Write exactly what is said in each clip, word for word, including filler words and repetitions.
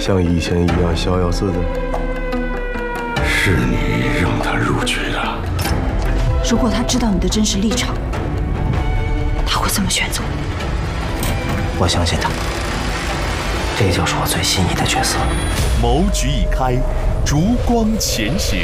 像以前一样逍遥自在。 是你让他入局的。 如果他知道你的真实立场，他会这么选择。 我相信他，这就是我最心仪的角色。 谋局已开，烛光前行。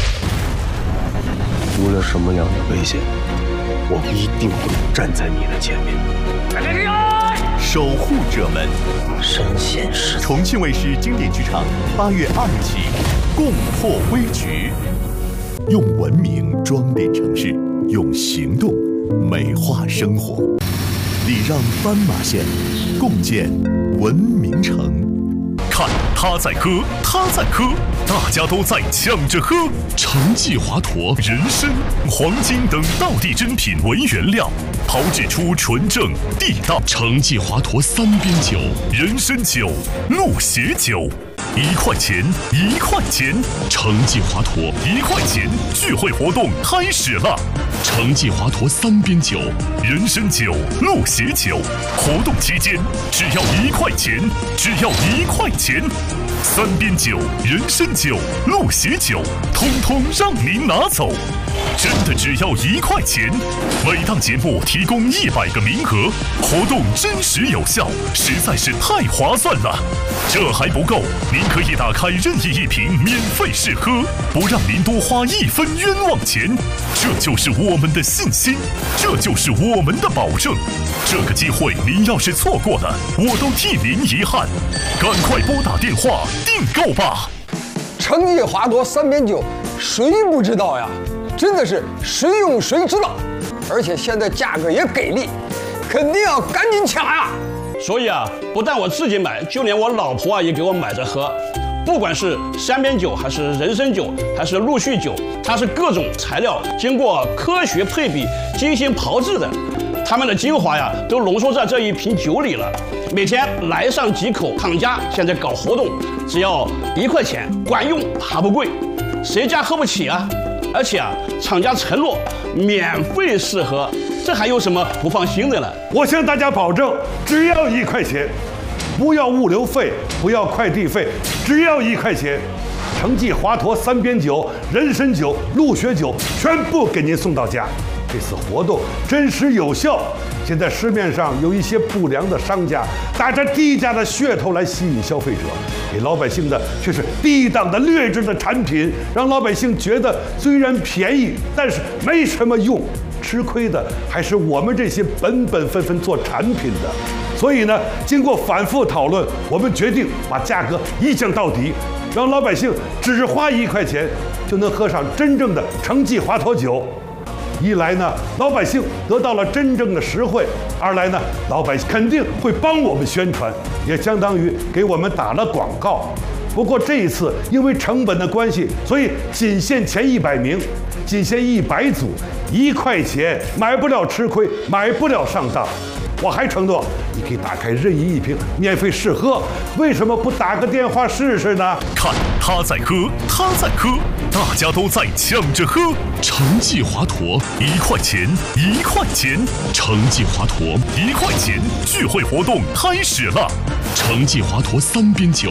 无论什么样的危险，我一定会站在你的前面。 守护者们， 身先士卒。 重庆卫视经典剧场八月二日起，共破危局。用文明装点城市，用行动美化生活。礼让斑马线，共建文明城。看他在喝，他在喝，大家都在抢着喝。橙记华佗、人参、黄金等道地珍品为原料，炮制出纯正地道橙记华佗三边酒、人参酒、鹿血酒。一块钱，一块钱，橙记华佗一块钱聚会活动开始了。橙记华佗三边酒、人参酒、鹿血酒，活动期间只要一块钱，只要一块钱。三边酒、人参酒、鹿血酒，通通让您拿走，真的只要一块钱。每档节目提供一百个名额，活动真实有效，实在是太划算了。这还不够，您可以打开任意一瓶免费试喝，不让您多花一分冤枉钱。这就是我们的信心，这就是我们的保证。这个机会您要是错过了，我都替您遗憾。赶快拨打电话订购吧！ 橙记华佗三边酒，谁不知道呀？真的是谁用谁知道，而且现在价格也给力，肯定要赶紧抢呀！ 所以啊，不但我自己买，就连我老婆啊也给我买着喝。不管是三边酒，还是人参酒，还是陆续酒，它是各种材料经过科学配比、精心炮制的，它们的精华呀都浓缩在这一瓶酒里了。每天来上几口，厂家现在搞活动，只要一块钱，管用还不贵，谁家喝不起啊？而且啊，厂家承诺免费试喝，这还有什么不放心的了？ 我向大家保证，只要一块钱，不要物流费，不要快递费，只要一块钱。橙记华佗三边酒、人参酒、鹿血酒全部给您送到家。这次活动真实有效。现在市面上有一些不良的商家打着低价的噱头来吸引消费者，给老百姓的却是低档的劣质的产品，让老百姓觉得虽然便宜，但是没什么用。吃亏的还是我们这些本本分分做产品的。所以呢，经过反复讨论，我们决定把价格一降到底，让老百姓只花一块钱就能喝上真正的橙记华佗酒。一来呢，老百姓得到了真正的实惠；二来呢，老百姓肯定会帮我们宣传，也相当于给我们打了广告。不过这一次因为成本的关系，所以仅限前一百名，仅限一百组，一块钱买不了吃亏，买不了上当。我还承诺，你可以打开任意一瓶免费试喝，为什么不打个电话试试呢？ 看他在喝，他在喝，大家都在抢着喝。橙记华佗一块钱，一块钱，橙记华佗一块钱，聚会活动开始了。橙记华佗三边酒。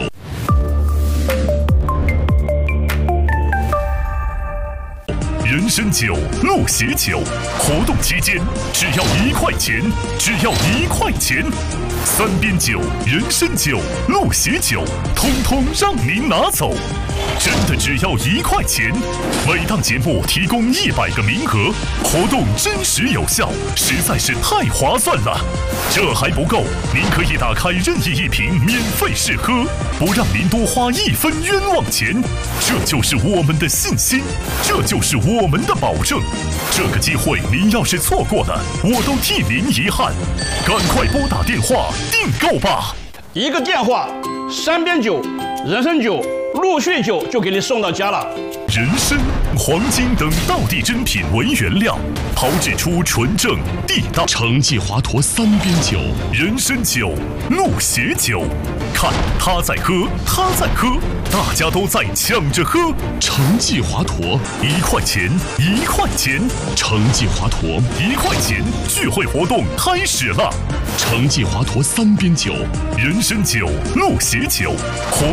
人参酒、鹿血酒，活动期间只要一块钱，只要一块钱。三边酒、人参酒、鹿血酒，通通让您拿走，真的只要一块钱。每档节目提供一百个名额，活动真实有效，实在是太划算了。这还不够，您可以打开任意一瓶免费试喝，不让您多花一分冤枉钱。这就是我们的信心，这就是我们的保证。这个机会您要是错过了，我都替您遗憾。赶快拨打电话订购吧！ 一个电话，三边酒、人参酒、陆续酒就给你送到家了。 人参、黄金等道地珍品为原料，炮制出纯正地道橙记华佗三边酒、人参酒、鹿血酒。看他在喝，他在喝，大家都在抢着喝。橙记华佗一块钱，一块钱，橙记华佗一块钱，聚会活动开始了。橙记华佗三边酒、人参酒、鹿血酒。活